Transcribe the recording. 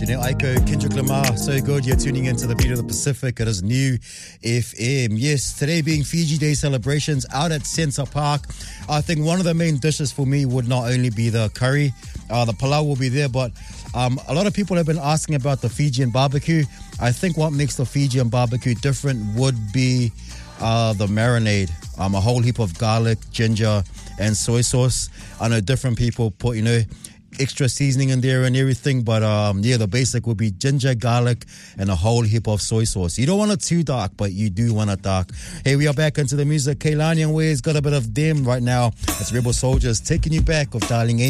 know, Aiko, Kendrick Lamar, so good. You're tuning into the Beat of the Pacific. It is New FM. Yes, today being Fiji Day celebrations out at Centre Park. I think one of the main dishes for me would not only be the curry, the palau will be there, but a lot of people have been asking about the Fijian barbecue. I think what makes the Fijian barbecue different would be the marinade. A whole heap of garlic, ginger, and soy sauce. I know different people put, you know, extra seasoning in there and everything, but yeah, the basic would be ginger, garlic, and a whole heap of soy sauce. You don't want it too dark, but you do want it dark. Hey, we are back into the music. Kehlani and Ways got a bit of them right now. It's Rebel Soldiers taking you back with Darling Angel.